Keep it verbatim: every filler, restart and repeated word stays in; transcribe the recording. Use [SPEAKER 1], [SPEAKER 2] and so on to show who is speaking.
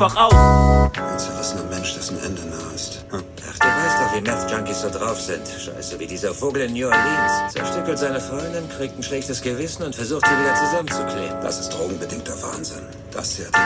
[SPEAKER 1] einfach auf.
[SPEAKER 2] Ein zerrissener Mensch, dessen Ende nah ist. Hm?
[SPEAKER 3] Ach, du weißt doch, wie Meth-Junkies so drauf sind. Scheiße, wie dieser Vogel in New Orleans. Zerstückelt seine Freundin, kriegt ein schlechtes Gewissen und versucht, sie wieder zusammenzukleben.
[SPEAKER 2] Das ist drogenbedingter Wahnsinn. Das hier hat